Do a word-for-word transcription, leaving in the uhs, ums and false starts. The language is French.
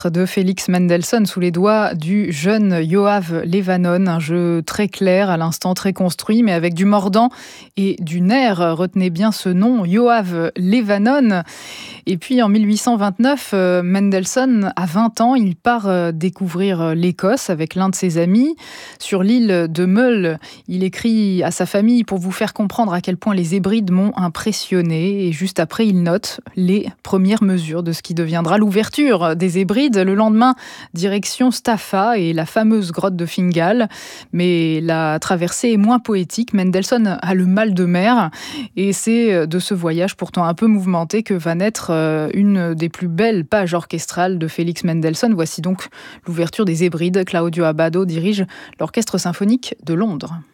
De Félix Mendelssohn sous les doigts du jeune Yoav Levanon, un jeu très clair, à l'instant très construit, mais avec du mordant et du nerf. Retenez bien ce nom, Yoav Levanon. Et puis en mille huit cent vingt-neuf, Mendelssohn a vingt ans, il part découvrir l'Écosse avec l'un de ses amis. Sur l'île de Mull, il écrit à sa famille pour vous faire comprendre à quel point les Hébrides m'ont impressionné. Et juste après, il note les premières mesures de ce qui deviendra l'ouverture des Hébrides. Le lendemain, direction Staffa et la fameuse grotte de Fingal. Mais la traversée est moins poétique. Mendelssohn a le mal de mer. Et c'est de ce voyage pourtant un peu mouvementé que va naître une des plus belles pages orchestrales de Félix Mendelssohn. Voici donc l'ouverture des Hébrides. Claudio Abbado dirige l'Orchestre symphonique de Londres.